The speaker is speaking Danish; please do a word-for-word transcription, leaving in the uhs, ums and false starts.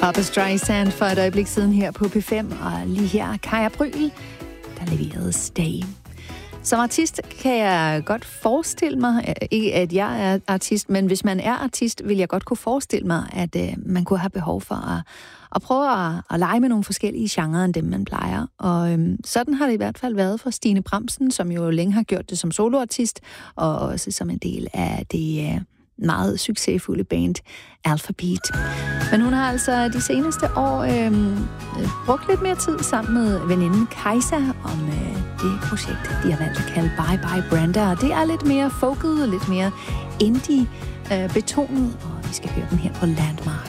Barbra Streisand for et øjeblik siden her på P fem, og lige her Kaja Brüel, der leverede Stay. Som artist kan jeg godt forestille mig, ikke at jeg er artist, men hvis man er artist, vil jeg godt kunne forestille mig, at øh, man kunne have behov for at, at prøve at, at lege med nogle forskellige genrer end dem, man plejer. Og øhm, sådan har det i hvert fald været for Stine Bramsen, som jo længe har gjort det som soloartist, og også som en del af det øh, meget succesfulde band Alphabeat. Men hun har altså de seneste år øh, brugt lidt mere tid sammen med veninden Kajsa om øh, det projekt, de har valgt at kalde Bye Bye Brenda. Og det er lidt mere folket, lidt mere indie øh, betonet, og vi skal høre den her på Landmark.